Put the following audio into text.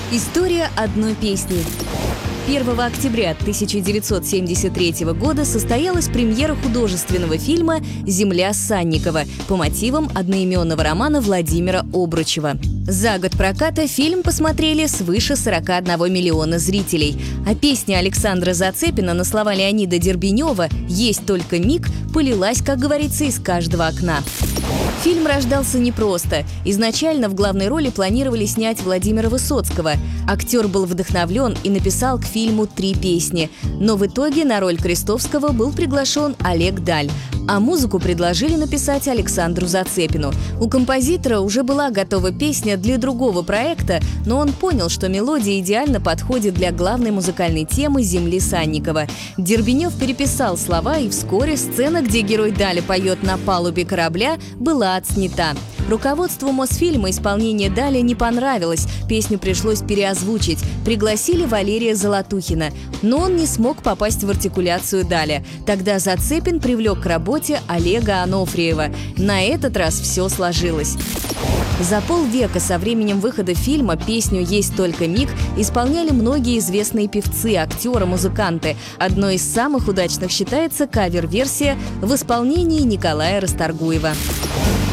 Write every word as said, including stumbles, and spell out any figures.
История одной песни. первого октября тысяча девятьсот семьдесят третьего года состоялась премьера художественного фильма «Земля Санникова» по мотивам одноименного романа Владимира Обручева. За год проката фильм посмотрели свыше сорока одного миллиона зрителей, а песня Александра Зацепина на слова Леонида Дербенева «Есть только миг» полилась, как говорится, из каждого окна. Фильм рождался непросто. Изначально в главной роли планировали снять Владимира Высоцкого. Актер был вдохновлен и написал к фильму три песни. Но в итоге на роль Крестовского был приглашен Олег Даль, а музыку предложили написать Александру Зацепину. У композитора уже была готова песня для другого проекта, но он понял, что мелодия идеально подходит для главной музыкальной темы «Земли Санникова». Дербенев переписал слова, и вскоре сцена, где герой Даля поет на палубе корабля, была отснята. Руководству Мосфильма исполнение Даля не понравилось, песню пришлось переозвучить. Пригласили Валерия Золотухина, но он не смог попасть в артикуляцию Даля. Тогда Зацепин привлек к работе Олега Анофриева. На этот раз все сложилось. За полвека со временем выхода фильма песню «Есть только миг» исполняли многие известные певцы, актеры, музыканты. Одной из самых удачных считается кавер-версия в исполнении Николая Расторгуева.